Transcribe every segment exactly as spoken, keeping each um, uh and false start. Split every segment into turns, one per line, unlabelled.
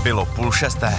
Bylo půl šesté.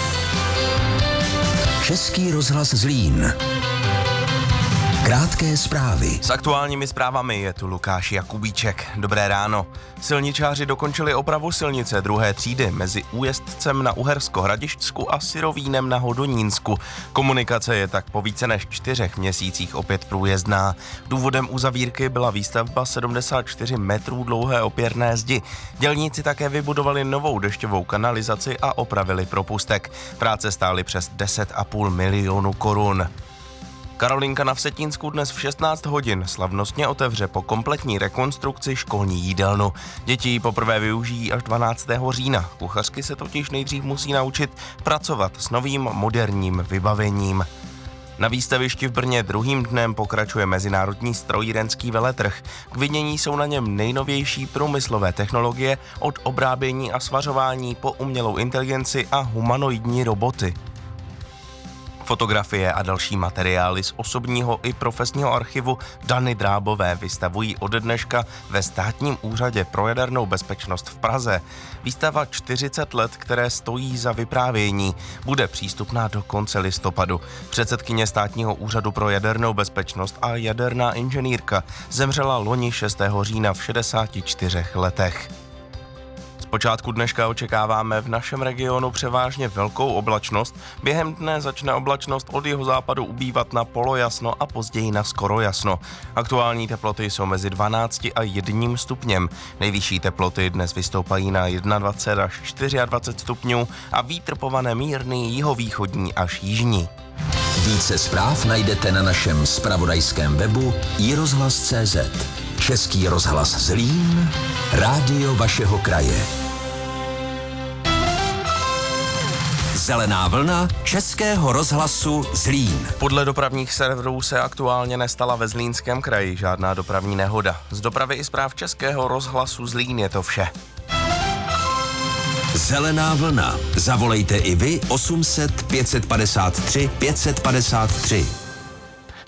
Český rozhlas Zlín. Krátké zprávy.
S aktuálními zprávami je tu Lukáš Jakubíček. Dobré ráno. Silničáři dokončili opravu silnice druhé třídy mezi Újezdcem na Uhersko-Hradišťsku a Syrovínem na Hodonínsku. Komunikace je tak po více než čtyřech měsících opět průjezdná. Důvodem uzavírky byla výstavba sedmdesát čtyři metrů dlouhé opěrné zdi. Dělníci také vybudovali novou dešťovou kanalizaci a opravili propustek. Práce stály přes deset a půl milionu korun. Karolinka na Vsetínsku dnes v šestnáct hodin slavnostně otevře po kompletní rekonstrukci školní jídelnu. Děti ji poprvé využijí až dvanáctého října. Kuchařky se totiž nejdřív musí naučit pracovat s novým moderním vybavením. Na výstavišti v Brně druhým dnem pokračuje mezinárodní strojírenský veletrh. K vidění jsou na něm nejnovější průmyslové technologie od obrábění a svařování po umělou inteligenci a humanoidní roboty. Fotografie a další materiály z osobního i profesního archivu Dany Drábové vystavují ode dneška ve Státním úřadě pro jadernou bezpečnost v Praze. Výstava čtyřicet let, které stojí za vyprávění, bude přístupná do konce listopadu. Předsedkyně Státního úřadu pro jadernou bezpečnost a jaderná inženýrka zemřela loni šestého října v šedesáti čtyřech letech. Počátku dneška očekáváme v našem regionu převážně velkou oblačnost. Během dne začne oblačnost od jihozápadu ubývat na polojasno a později na skoro jasno. Aktuální teploty jsou mezi dvanácti a jedním stupněm. Nejvyšší teploty dnes vystoupají na dvacet jedna až dvacet čtyři stupňů a vítr povane mírný jihovýchodní až jižní.
Více zpráv najdete na našem zpravodajském webu i rozhlas tečka cé zet. Český rozhlas Zlín, rádio vašeho kraje. Zelená vlna Českého rozhlasu Zlín.
Podle dopravních serverů se aktuálně nestala ve Zlínském kraji žádná dopravní nehoda. Z dopravy i zpráv Českého rozhlasu Zlín je to vše.
Zelená vlna. Zavolejte i vy osm set pět set padesát tři pět set padesát tři.